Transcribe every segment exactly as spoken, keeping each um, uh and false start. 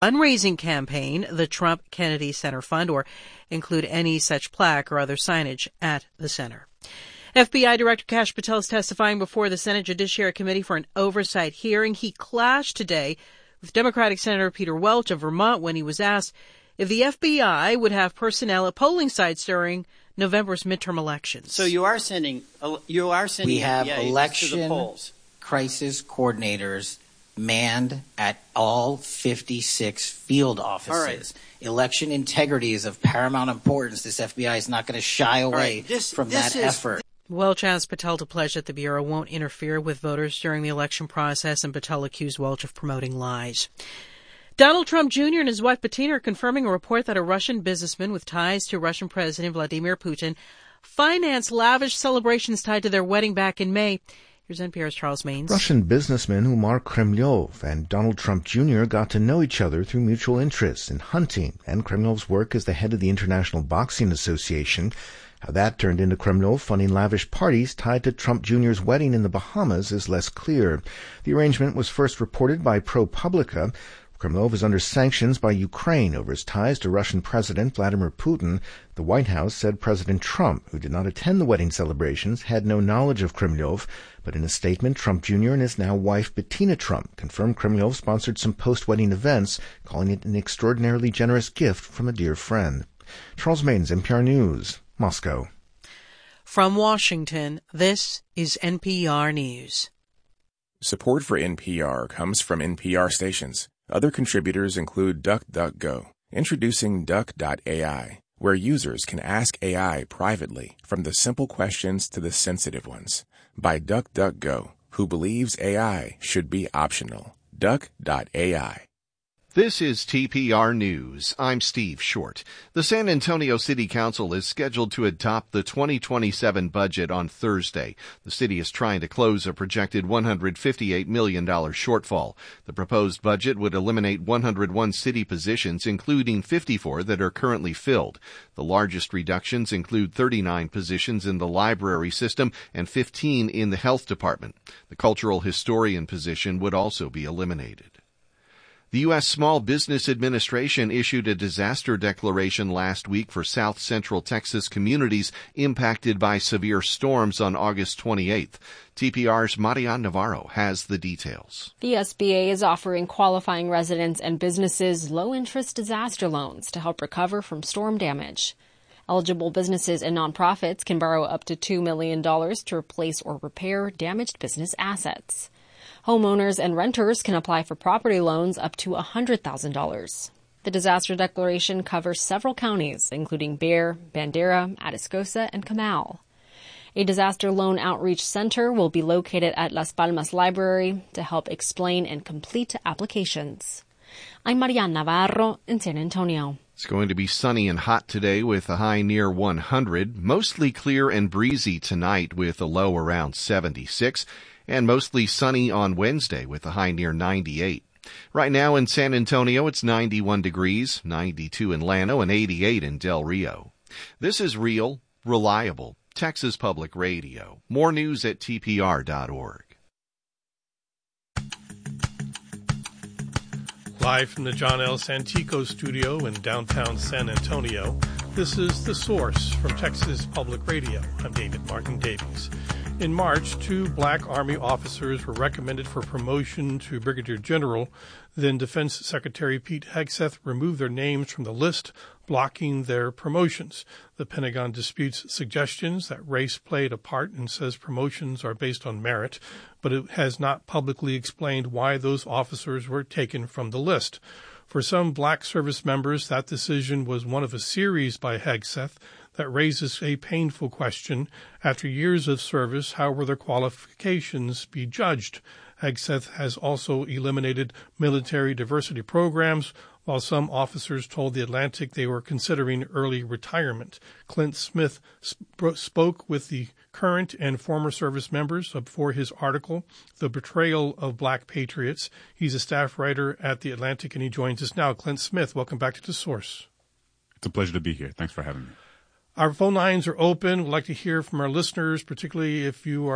fundraising campaign, the Trump Kennedy Center Fund, or include any such plaque or other signage at the center. F B I Director Kash Patel is testifying before the Senate Judiciary Committee for an oversight hearing. He clashed today with Democratic Senator Peter Welch of Vermont when he was asked if the F B I would have personnel at polling sites during November's midterm elections. So you are sending, you are sending we have F B I election to the polls. Crisis coordinators manned at all fifty-six field offices. All right. Election integrity is of paramount importance. This F B I is not going to shy away right. this, from this that is, effort. Welch asked Patel to pledge that the Bureau won't interfere with voters during the election process, and Patel accused Welch of promoting lies. Donald Trump Junior and his wife Bettina are confirming a report that a Russian businessman with ties to Russian President Vladimir Putin financed lavish celebrations tied to their wedding back in May. Here's N P R's Charles Maines. Russian businessman Umar Kremlov and Donald Trump Junior got to know each other through mutual interests in hunting and Kremlov's work as the head of the International Boxing Association. How that turned into Kremlov funding lavish parties tied to Trump Junior's wedding in the Bahamas is less clear. The arrangement was first reported by ProPublica. Kremlov is under sanctions by Ukraine over his ties to Russian President Vladimir Putin. The White House said President Trump, who did not attend the wedding celebrations, had no knowledge of Kremlov. But in a statement, Trump Junior and his now wife Bettina Trump confirmed Kremlov sponsored some post-wedding events, calling it an extraordinarily generous gift from a dear friend. Charles Maines, N P R News, Moscow. From Washington, this is N P R News. Support for N P R comes from N P R stations. Other contributors include DuckDuckGo, introducing Duck dot A I, where users can ask A I privately, from the simple questions to the sensitive ones, by DuckDuckGo, who believes A I should be optional. Duck dot A I. This is T P R News. I'm Steve Short. The San Antonio City Council is scheduled to adopt the twenty twenty-seven budget on Thursday. The city is trying to close a projected one hundred fifty-eight million dollars shortfall. The proposed budget would eliminate one hundred one city positions, including fifty-four that are currently filled. The largest reductions include thirty-nine positions in the library system and fifteen in the health department. The cultural historian position would also be eliminated. The U S Small Business Administration issued a disaster declaration last week for South Central Texas communities impacted by severe storms on August twenty-eighth. T P R's Marian Navarro has the details. The S B A is offering qualifying residents and businesses low-interest disaster loans to help recover from storm damage. Eligible businesses and nonprofits can borrow up to two million dollars to replace or repair damaged business assets. Homeowners and renters can apply for property loans up to one hundred thousand dollars. The disaster declaration covers several counties, including Bexar, Bandera, Atascosa, and Comal. A disaster loan outreach center will be located at Las Palmas Library to help explain and complete applications. I'm Marian Navarro in San Antonio. It's going to be sunny and hot today with a high near one hundred, mostly clear and breezy tonight with a low around seventy-six. And mostly sunny on Wednesday with a high near ninety-eight. Right now in San Antonio, it's ninety-one degrees, ninety-two in Llano, and eighty-eight in Del Rio. This is real, reliable Texas Public Radio. More news at T P R dot org. Live from the John L. Santico studio in downtown San Antonio, this is The Source from Texas Public Radio. I'm David Martin Davies. In March, two black Army officers were recommended for promotion to Brigadier General. Then Defense Secretary Pete Hegseth removed their names from the list, blocking their promotions. The Pentagon disputes suggestions that race played a part and says promotions are based on merit, but it has not publicly explained why those officers were taken from the list. For some black service members, that decision was one of a series by Hegseth that raises a painful question. After years of service, how will their qualifications be judged? Hegseth has also eliminated military diversity programs, while some officers told The Atlantic they were considering early retirement. Clint Smith sp- spoke with the current and former service members for his article, The Betrayal of Black Patriots. He's a staff writer at The Atlantic, and he joins us now. Clint Smith, welcome back to The Source. It's a pleasure to be here. Thanks for having me. Our phone lines are open. We'd like to hear from our listeners, particularly if you are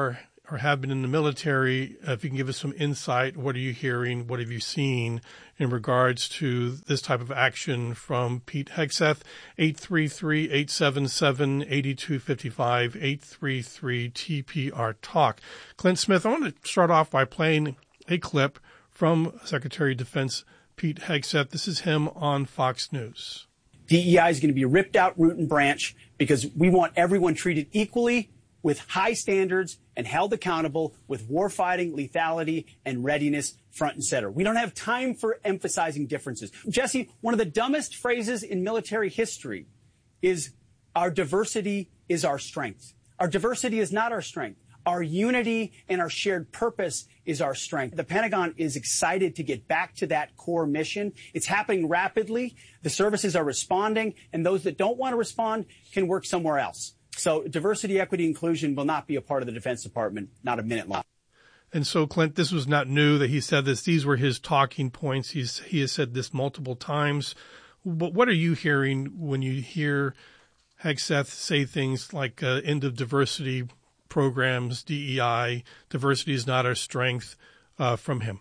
or have been in the military, uh, if you can give us some insight, what are you hearing? What have you seen in regards to this type of action from Pete Hegseth? eight three three, eight seven seven, eight two five five, eight three three T P R Talk. Clint Smith, I want to start off by playing a clip from Secretary of Defense Pete Hegseth. This is him on Fox News. D E I is going to be ripped out root and branch because we want everyone treated equally with high standards and held accountable with warfighting, lethality, and readiness front and center. We don't have time for emphasizing differences. Jesse, one of the dumbest phrases in military history is our diversity is our strength. Our diversity is not our strength. Our unity and our shared purpose is our strength. The Pentagon is excited to get back to that core mission. It's happening rapidly. The services are responding, and those that don't want to respond can work somewhere else. So diversity, equity, inclusion will not be a part of the Defense Department, not a minute long. And so, Clint, this was not new that he said this. These were his talking points. He's, he has said this multiple times. But what are you hearing when you hear Hegseth say things like uh, end of diversity programs, D E I, diversity is not our strength, uh, from him?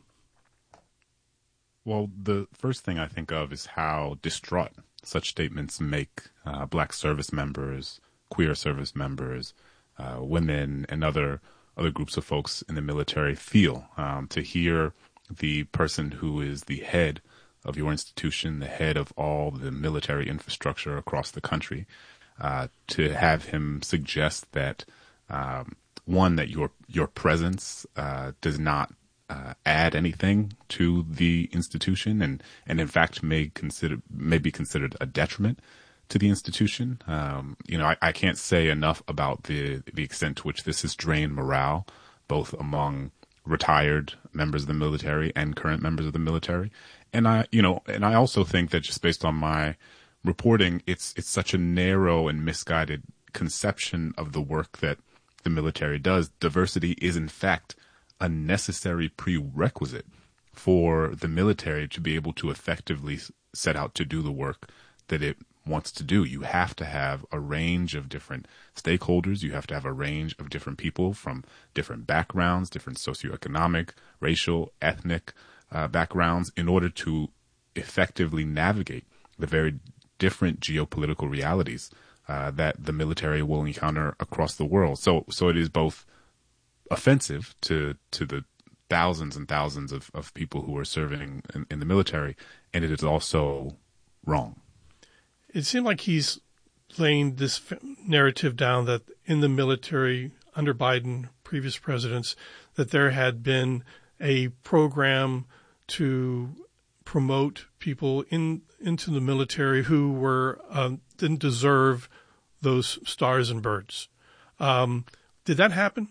Well, the first thing I think of is how distraught such statements make uh, black service members, queer service members, uh, women, and other other groups of folks in the military feel. Um, to hear the person who is the head of your institution, the head of all the military infrastructure across the country, uh, to have him suggest that Um, one, that your your presence uh, does not uh, add anything to the institution, and, and in fact may consider may be considered a detriment to the institution. Um, you know, I, I can't say enough about the the extent to which this has drained morale, both among retired members of the military and current members of the military. And I, you know, and I also think that just based on my reporting, it's it's such a narrow and misguided conception of the work that the military does. Diversity is in fact a necessary prerequisite for the military to be able to effectively set out to do the work that it wants to do. You have to have a range of different stakeholders. You have to have a range of different people from different backgrounds, different socioeconomic, racial, ethnic uh, backgrounds in order to effectively navigate the very different geopolitical realities Uh, that the military will encounter across the world. So, so it is both offensive to to the thousands and thousands of, of people who are serving in, in the military, and it is also wrong. It seemed like he's laying this narrative down that in the military under Biden, previous presidents, that there had been a program to promote people in into the military who were um, didn't deserve those stars and birds. Um, did that happen?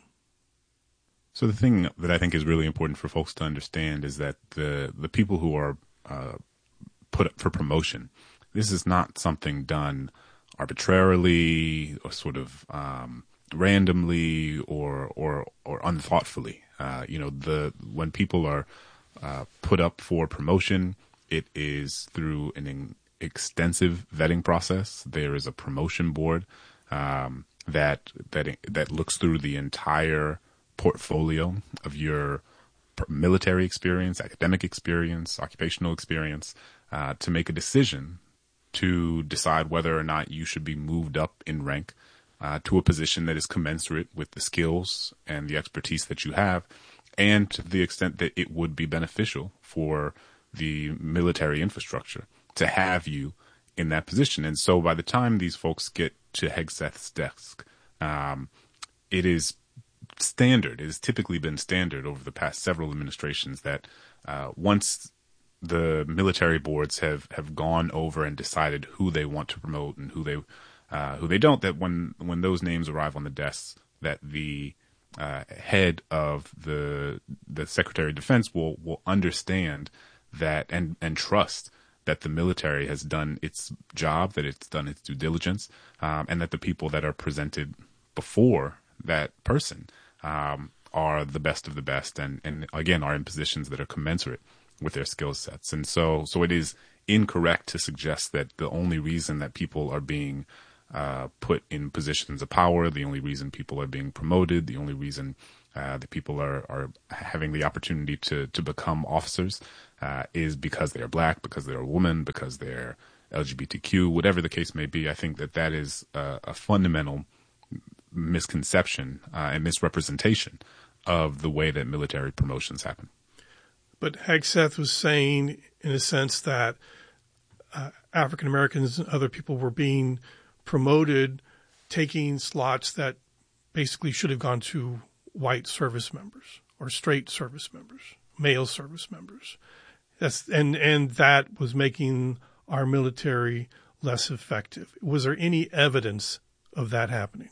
So the thing that I think is really important for folks to understand is that the the people who are uh, put up for promotion, this is not something done arbitrarily or sort of um, randomly or or or unthoughtfully. Uh, you know, the when people are uh, put up for promotion, it is through an in, extensive vetting process. There is a promotion board um, that that that looks through the entire portfolio of your military experience, academic experience, occupational experience, uh, to make a decision to decide whether or not you should be moved up in rank uh, to a position that is commensurate with the skills and the expertise that you have, and to the extent that it would be beneficial for the military infrastructure to have you in that position. And so by the time these folks get to Hegseth's desk, um, it is standard. It has typically been standard over the past several administrations that uh, once the military boards have, have gone over and decided who they want to promote and who they uh, who they don't, that when when those names arrive on the desks, that the uh, head of the the Secretary of Defense will will understand that and and trust that the military has done its job, that it's done its due diligence, um, and that the people that are presented before that person um, are the best of the best, and, and again are in positions that are commensurate with their skill sets. And so, so it is incorrect to suggest that the only reason that people are being uh, put in positions of power, the only reason people are being promoted, the only reason uh, the people are, are having the opportunity to, to become officers uh, is because they're black, because they're a woman, because they're L G B T Q, whatever the case may be. I think that that is a, a fundamental misconception uh, and misrepresentation of the way that military promotions happen. But Hegseth was saying, in a sense, that uh, African Americans and other people were being promoted, taking slots that basically should have gone to white service members or straight service members, male service members. That's and and that was making our military less effective. Was there any evidence of that happening?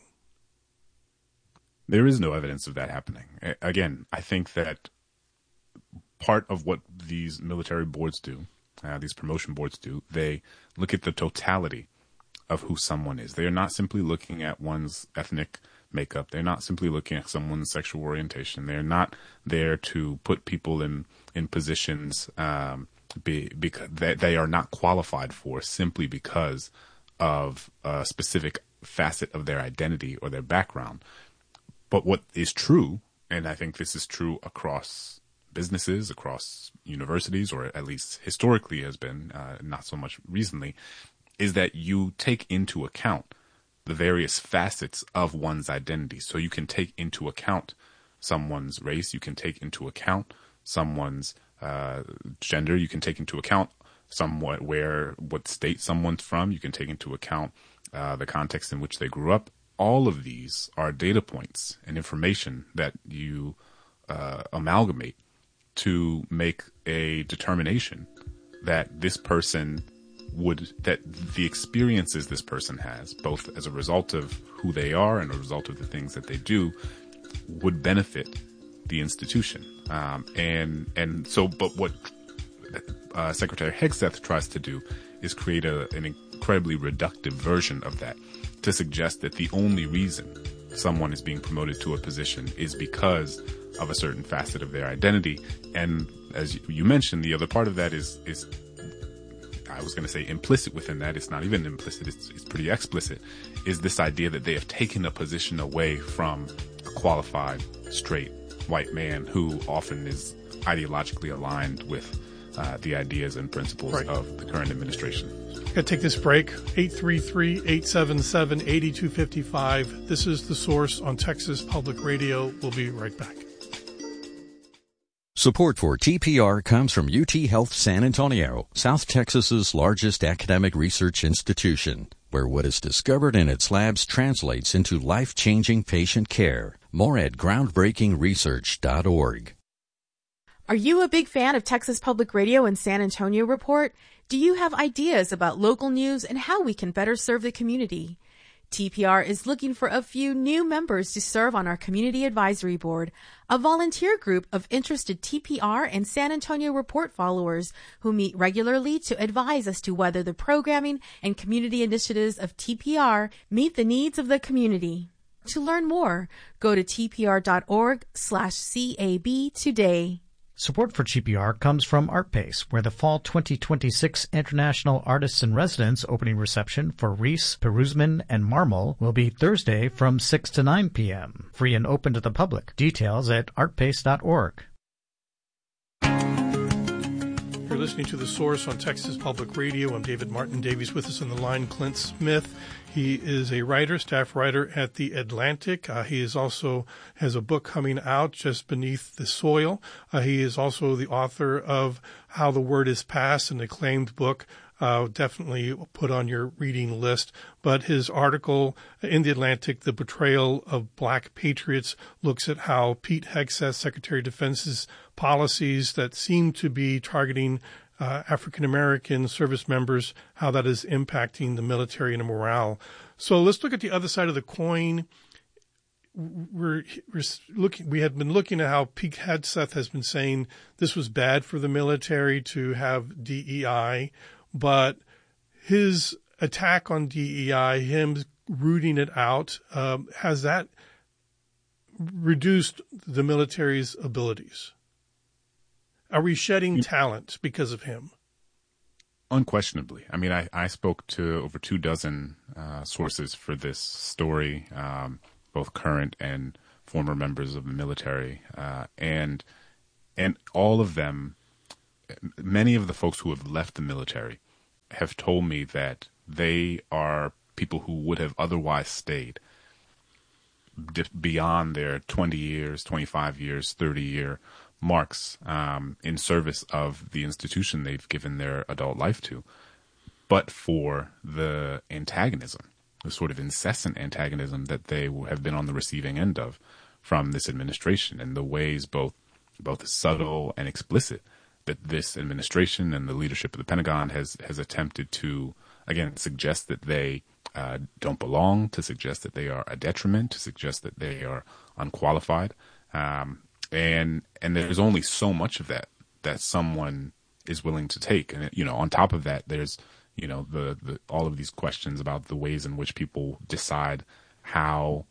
There is no evidence of that happening. Again, I think that part of what these military boards do, uh, these promotion boards do, they look at the totality of who someone is. They are not simply looking at one's ethnic makeup. They're not simply looking at someone's sexual orientation. They're not there to put people in, in positions um, be, because that they are not qualified for simply because of a specific facet of their identity or their background. But what is true, and I think this is true across businesses, across universities, or at least historically has been, uh, not so much recently, is that you take into account the various facets of one's identity. So you can take into account someone's race, you can take into account someone's uh, gender, you can take into account somewhat where, what state someone's from, you can take into account uh, the context in which they grew up. All of these are data points and information that you uh, amalgamate to make a determination that this person would, that the experiences this person has, both as a result of who they are and a result of the things that they do, would benefit the institution. Um, and, and so, but what uh, Secretary Hegseth tries to do is create a, an incredibly reductive version of that, to suggest that the only reason someone is being promoted to a position is because of a certain facet of their identity. And as you mentioned, the other part of that is, is I was going to say implicit within that. It's not even implicit. It's, it's pretty explicit, is this idea that they have taken a position away from a qualified, straight, white man who often is ideologically aligned with uh, the ideas and principles right. of the current administration. Got to take this break. eight three three, eight seven seven, eight two five five. This is The Source on Texas Public Radio. We'll be right back. Support for T P R comes from U T Health San Antonio, South Texas's largest academic research institution, where what is discovered in its labs translates into life-changing patient care. More at groundbreaking research dot org. Are you a big fan of Texas Public Radio and San Antonio Report? Do you have ideas about local news and how we can better serve the community? T P R is looking for a few new members to serve on our Community Advisory Board, a volunteer group of interested T P R and San Antonio Report followers who meet regularly to advise as to whether the programming and community initiatives of T P R meet the needs of the community. To learn more, go to T P R dot org slash C A B today. Support for T P R comes from ArtPace, where the Fall twenty twenty-six International Artists in Residence opening reception for Reese, Peruzman, and Marmol will be Thursday from six to nine p.m. Free and open to the public. Details at art pace dot org. You're listening to The Source on Texas Public Radio. I'm David Martin Davies. With us on the line, Clint Smith. He is a writer, staff writer at The Atlantic. Uh, he is also has a book coming out, Just Beneath the Soil. Uh, he is also the author of How the Word is Passed, an acclaimed book. Uh, definitely put on your reading list. But his article in The Atlantic, The Betrayal of Black Patriots, looks at how Pete Hegseth, Secretary of Defense's policies that seem to be targeting uh, African-American service members, how that is impacting the military and the morale. So let's look at the other side of the coin. We're, we're looking, we had been looking at how Pete Hegseth has been saying this was bad for the military to have D E I, but his attack on D E I, him rooting it out, um, has that reduced the military's abilities? Are we shedding talent because of him? Unquestionably. I mean, I, I spoke to over two dozen uh, sources for this story, um, both current and former members of the military, uh, and and all of them, many of the folks who have left the military have told me that they are people who would have otherwise stayed beyond their twenty years, twenty-five years, thirty year marks um, in service of the institution they've given their adult life to, but for the antagonism, the sort of incessant antagonism that they have been on the receiving end of from this administration, and the ways both both subtle and explicit that this administration and the leadership of the Pentagon has has attempted to, again, suggest that they uh, don't belong, to suggest that they are a detriment, to suggest that they are unqualified. Um, and and there's only so much of that that someone is willing to take. And, you know, on top of that, there's, you know, the, the all of these questions about the ways in which people decide how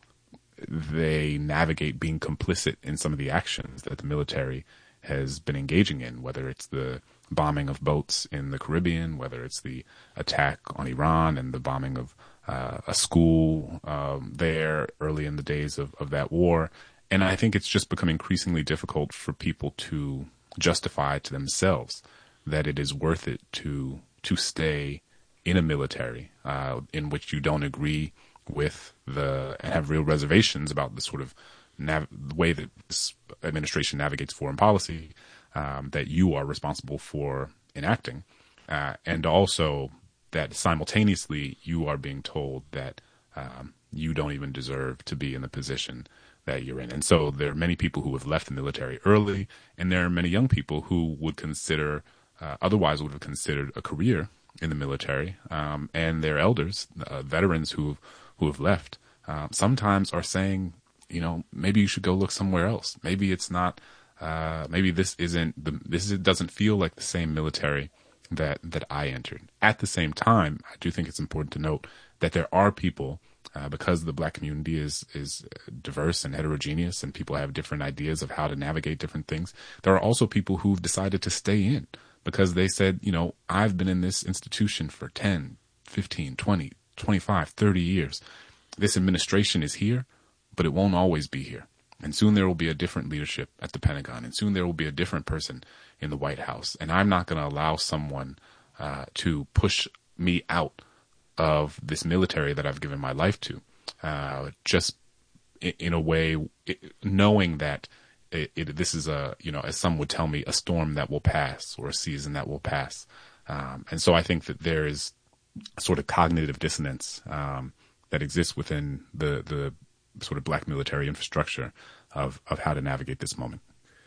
they navigate being complicit in some of the actions that the military has been engaging in, whether it's the bombing of boats in the Caribbean, whether it's the attack on Iran and the bombing of uh, a school um, there early in the days of, of that war. And I think it's just become increasingly difficult for people to justify to themselves that it is worth it to to stay in a military uh, in which you don't agree with the and have real reservations about the sort of nav- the way that this administration navigates foreign policy um, that you are responsible for enacting, uh, and also that simultaneously you are being told that um, you don't even deserve to be in the position that you're in. And so there are many people who have left the military early, and there are many young people who would consider, uh, otherwise would have considered a career in the military, um, and their elders, uh, veterans who who have left, uh, sometimes are saying, you know, maybe you should go look somewhere else. Maybe it's not, uh, maybe this isn't, the, this is, doesn't feel like the same military that, that I entered. At the same time, I do think it's important to note that there are people, uh, because the black community is, is diverse and heterogeneous and people have different ideas of how to navigate different things. There are also people who've decided to stay in because they said, you know, I've been in this institution for ten, fifteen, twenty, twenty-five, thirty years. This administration is here, but it won't always be here. And soon there will be a different leadership at the Pentagon, and soon there will be a different person in the White House. And I'm not going to allow someone uh, to push me out of this military that I've given my life to, uh, just in, in a way, it, knowing that it, it, this is a, you know, as some would tell me, a storm that will pass or a season that will pass. Um, and so I think that there is a sort of cognitive dissonance um, that exists within the, the sort of black military infrastructure of, of how to navigate this moment.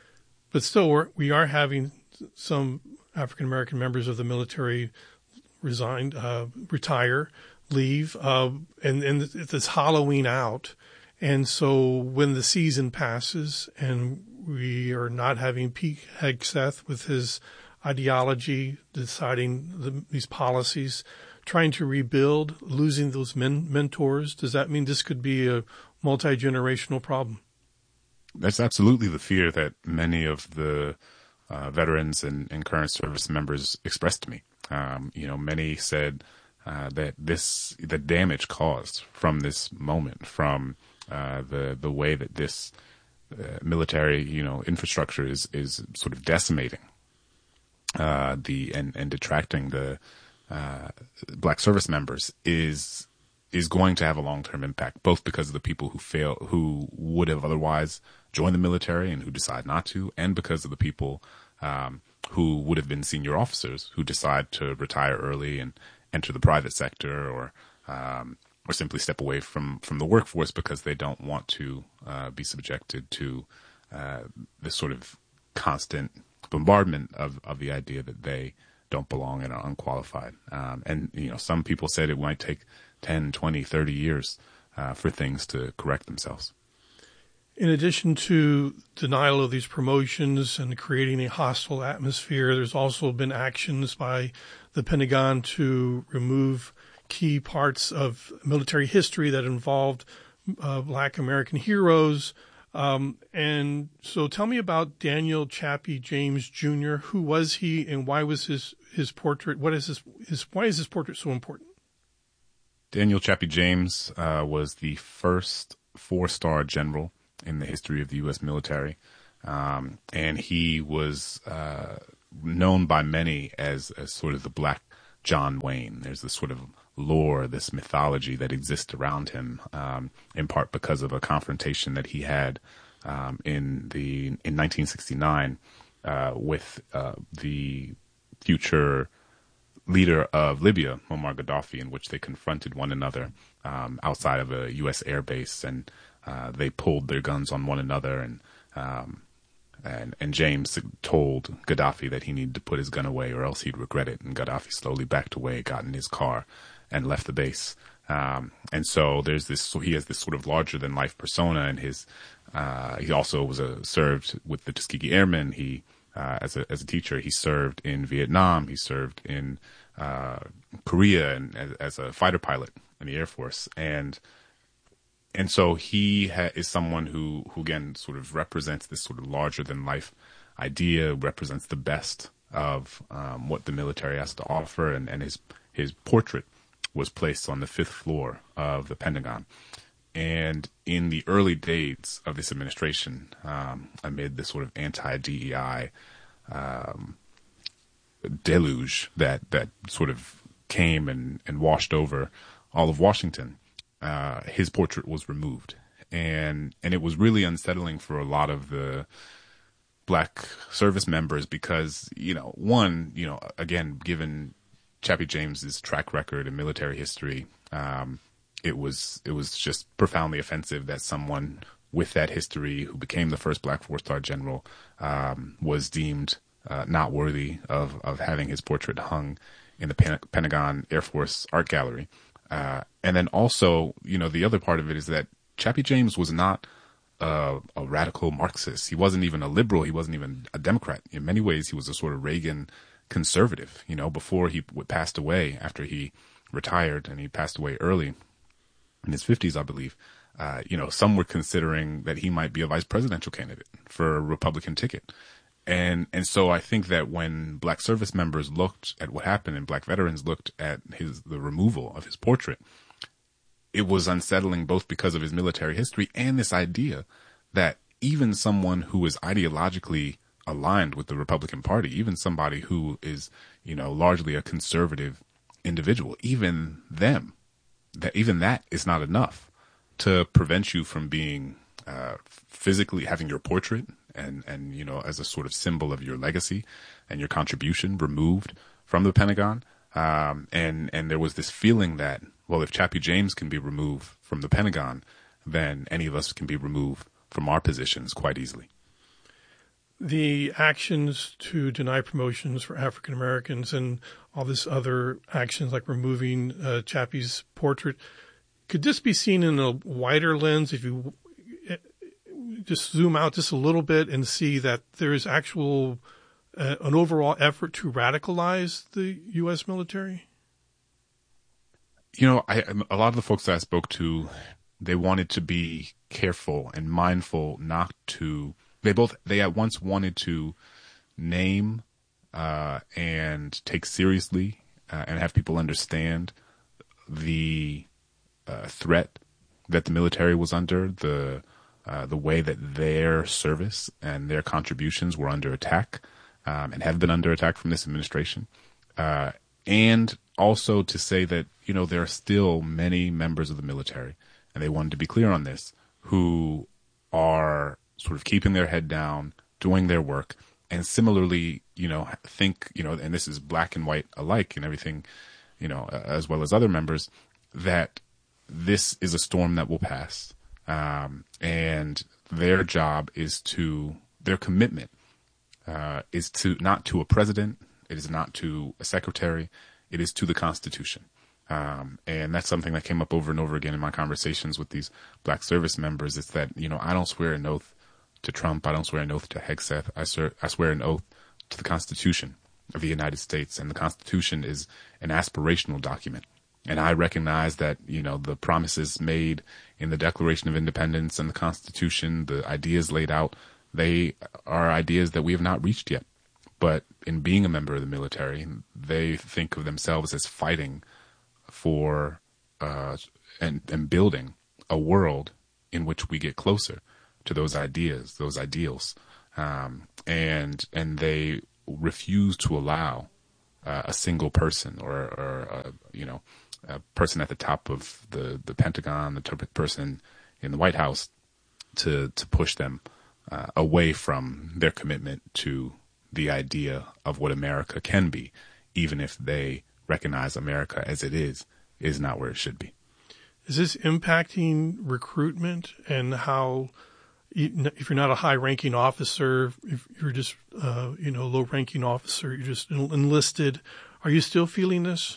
But still, we're, we are having some African-American members of the military resign, uh, retire, leave, uh, and, and it's hollowing out. And so when the season passes and we are not having Pete Hegseth with his ideology, deciding the, these policies, trying to rebuild, losing those men, mentors, does that mean this could be a multi-generational problem? That's absolutely the fear that many of the uh, veterans and, and current service members expressed to me. Um, you know, many said uh, that this, the damage caused from this moment, from uh, the the way that this uh, military, you know, infrastructure is is sort of decimating uh, the and and detracting the uh, black service members is is going to have a long-term impact, both because of the people who fail, who would have otherwise joined the military and who decide not to, and because of the people um, who would have been senior officers who decide to retire early and enter the private sector, or um, or simply step away from, from the workforce because they don't want to uh, be subjected to uh, this sort of constant bombardment of, of the idea that they don't belong and are unqualified. Um, and, you know, some people said it might take ten, twenty, thirty years uh, for things to correct themselves. In addition to denial of these promotions and creating a hostile atmosphere, there's also been actions by the Pentagon to remove key parts of military history that involved uh, black American heroes. Um, and so tell me about Daniel Chappie James Junior Who was he, and why was his, his portrait, what is his, his, why is his portrait so important? Daniel Chappie James uh, was the first four-star general in the history of the U S military. Um, and he was uh, known by many as, as sort of the Black John Wayne. There's this sort of lore, this mythology that exists around him, um, in part because of a confrontation that he had um, in the in nineteen sixty-nine uh, with uh, the future leader of Libya, Muammar Gaddafi, in which they confronted one another um, outside of a U S air base, and uh, they pulled their guns on one another, and um, and and James told Gaddafi that he needed to put his gun away or else he'd regret it, and Gaddafi slowly backed away, got in his car, and left the base. Um, and so there's this, so he has this sort of larger than life persona, and his uh, he also was a, served with the Tuskegee Airmen. He Uh, as a as a teacher, he served in Vietnam. He served in uh, Korea, and as, as a fighter pilot in the Air Force. And and so he ha- is someone who who again sort of represents this sort of larger than life idea, represents the best of um, what the military has to offer. And, and his his portrait was placed on the fifth floor of the Pentagon. And in the early days of this administration, um, amid the sort of anti-D E I um, deluge that, that sort of came and, and washed over all of Washington, uh, his portrait was removed. And and it was really unsettling for a lot of the Black service members because, you know, one, you know, again, given Chappie James's track record in military history, um, It was it was just profoundly offensive that someone with that history, who became the first Black four-star general, um, was deemed uh, not worthy of, of having his portrait hung in the Pen- Pentagon Air Force Art Gallery. Uh, and then also, you know, the other part of it is that Chappie James was not uh, a radical Marxist. He wasn't even a liberal. He wasn't even a Democrat. In many ways, he was a sort of Reagan conservative, you know, before he passed away, after he retired, and he passed away early in his fifties, I believe. Uh, you know, some were considering that he might be a vice presidential candidate for a Republican ticket. And, and so I think that when Black service members looked at what happened and Black veterans looked at his, the removal of his portrait, it was unsettling both because of his military history and this idea that even someone who is ideologically aligned with the Republican Party, even somebody who is, you know, largely a conservative individual, even them, that even that is not enough to prevent you from being uh, physically having your portrait and, and, you know, as a sort of symbol of your legacy and your contribution removed from the Pentagon. Um, and, and there was this feeling that, well, if Chappie James can be removed from the Pentagon, then any of us can be removed from our positions quite easily. The actions to deny promotions for African Americans and all this other actions like removing uh, Chappie's portrait, could this be seen in a wider lens if you just zoom out just a little bit and see that there is actual uh, an overall effort to radicalize the U S military? You know, I, a lot of the folks that I spoke to, they wanted to be careful and mindful not to. They both, they at once wanted to name uh, and take seriously uh, and have people understand the uh, threat that the military was under, the uh, the way that their service and their contributions were under attack um, and have been under attack from this administration. Uh, and also to say that, you know, there are still many members of the military, and they wanted to be clear on this, who are sort of keeping their head down, doing their work, and similarly, you know, think, you know, and this is Black and white alike and everything, you know, as well as other members, that this is a storm that will pass. Um, and their job is to, their commitment uh, is to, not to a president, it is not to a secretary, it is to the Constitution. Um, and that's something that came up over and over again in my conversations with these Black service members. It's that, you know, I don't swear an oath to Trump. I don't swear an oath to Hegseth. I swear, I swear an oath to the Constitution of the United States. And the Constitution is an aspirational document. And I recognize that, you know, the promises made in the Declaration of Independence and the Constitution, the ideas laid out, they are ideas that we have not reached yet. But in being a member of the military, they think of themselves as fighting for uh, and, and building a world in which we get closer to those ideas, those ideals, um, and and they refuse to allow uh, a single person or, or uh, you know, a person at the top of the, the Pentagon, the person in the White House, to to push them uh, away from their commitment to the idea of what America can be, even if they recognize America as it is, is not where it should be. Is this impacting recruitment and how, if you're not a high-ranking officer, if you're just, uh, you know, low-ranking officer, you're just enlisted, are you still feeling this?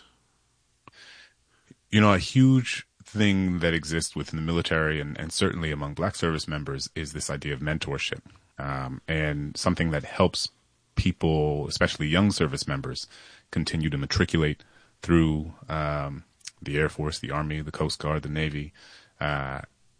You know, a huge thing that exists within the military and, and certainly among black service members is this idea of mentorship, um, and something that helps people, especially young service members, continue to matriculate through um, the Air Force, the Army, the Coast Guard, the Navy, uh,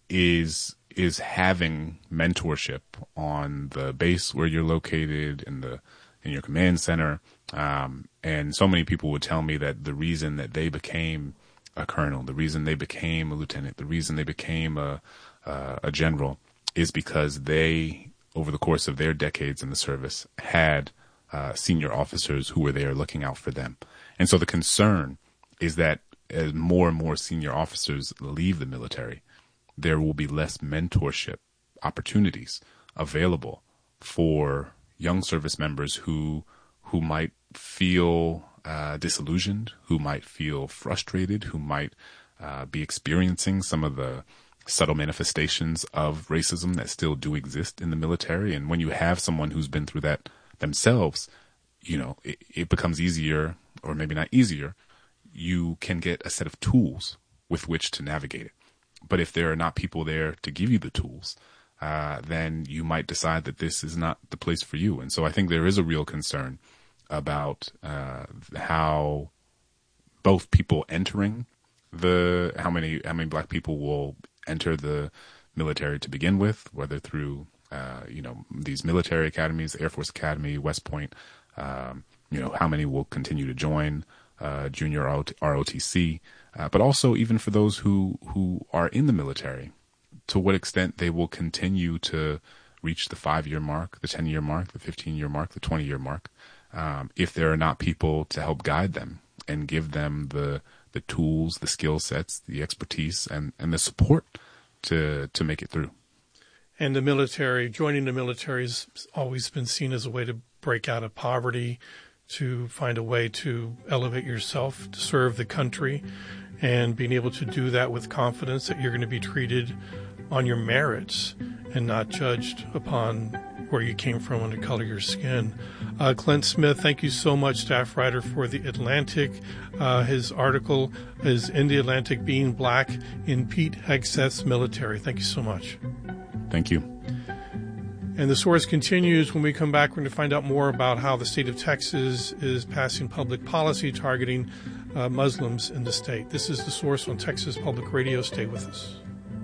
is is having mentorship on the base where you're located, in the in your command center. Um, and so many people would tell me that the reason that they became a colonel, the reason they became a lieutenant, the reason they became a uh, a general is because they, over the course of their decades in the service, had uh, senior officers who were there looking out for them. And so the concern is that as more and more senior officers leave the military, there will be less mentorship opportunities available for young service members who who might feel uh, disillusioned, who might feel frustrated, who might uh, be experiencing some of the subtle manifestations of racism that still do exist in the military. And when you have someone who's been through that themselves, you know, it, it becomes easier, or maybe not easier. You can get a set of tools with which to navigate it. But if there are not people there to give you the tools, uh, then you might decide that this is not the place for you. And so I think there is a real concern about uh, how both people entering the, how many, how many black people will enter the military to begin with, whether through, uh, you know, these military academies, Air Force Academy, West Point, um, you know, how many will continue to join uh, junior R O T C, uh, but also even for those who, who are in the military, to what extent they will continue to reach the five-year mark, the ten-year mark, the fifteen-year mark, the twenty-year mark, um, if there are not people to help guide them and give them the the tools, the skill sets, the expertise, and, and the support to to make it through. And the military, joining the military has always been seen as a way to break out of poverty, to find a way to elevate yourself, to serve the country, and being able to do that with confidence that you're going to be treated on your merits and not judged upon where you came from and the color of your skin. Uh, Clint Smith, thank you so much, staff writer for The Atlantic. Uh, his article is In the Atlantic, Being Black in Pete Hegseth's Military. Thank you so much. Thank you. And the source continues. When we come back, we're going to find out more about how the state of Texas is passing public policy targeting uh, Muslims in the state. This is The Source on Texas Public Radio. Stay with us.